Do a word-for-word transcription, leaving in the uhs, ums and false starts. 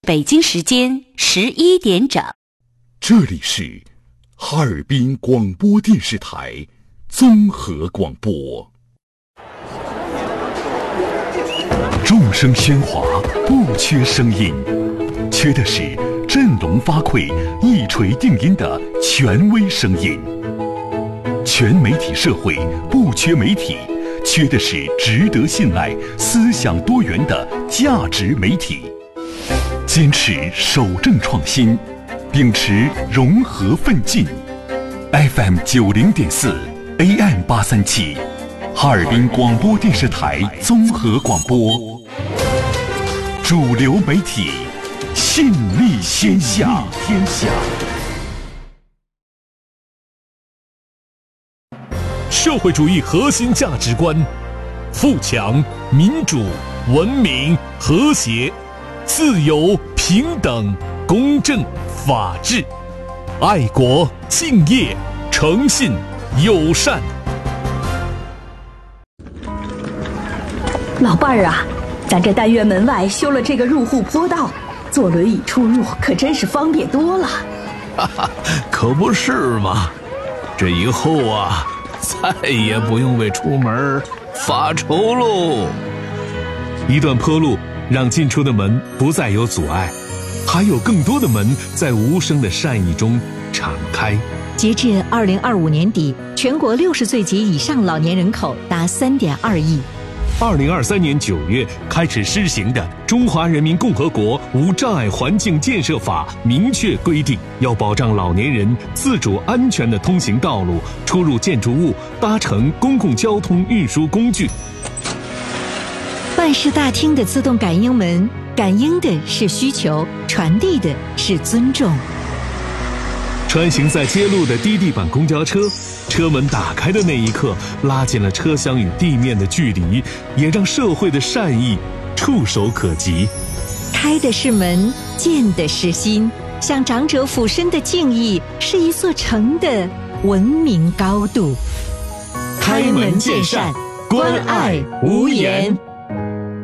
北京时间十一点整。 这里是哈尔滨广播电视台综合广播。众声喧哗，不缺声音，缺的是振聋发聩、一锤定音的权威声音。全媒体社会不缺媒体，缺的是值得信赖、思想多元的价值媒体。坚持守正创新，秉持融合奋进。F M 九零点四 A M 八三七，哈尔滨广播电视台综合广播，主流媒体，信力天下。天下。 社会主义核心价值观：富强、民主、文明、和谐、自由、平等、公正、法治、爱国、敬业、诚信、友善。 老伴儿啊，咱这单元门外修了这个入户坡道，坐轮椅出入可真是方便多了。 哈哈，可不是嘛！这以后啊，再也不用为出门发愁喽。 一段坡路让进出的门不再有阻碍，还有更多的门在无声的善意中敞开。 截至二零二五年底，全国六十岁及以上老年人口达三点二亿。 二零二三年九月开始施行的《中华人民共和国无障碍环境建设法》明确规定，要保障老年人自主安全的通行道路、出入建筑物、搭乘公共交通运输工具。 办事大厅的自动感应门，感应的是需求，传递的是尊重。 穿行在街路的低地板公交车，车门打开的那一刻，拉近了车厢与地面的距离，也让社会的善意触手可及。 开的是门，见的是心，向长者俯身的敬意，是一座城的文明高度。 开门见山，关爱无言。